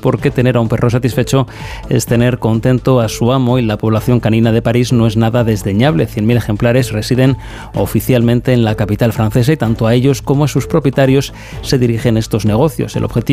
porque tener a un perro satisfecho es tener contento a su amo, y la población canina de París no es nada desdeñable. 100.000 ejemplares residen oficialmente en la capital francesa y tanto a ellos como a sus propietarios se dirigen estos negocios. El objetivo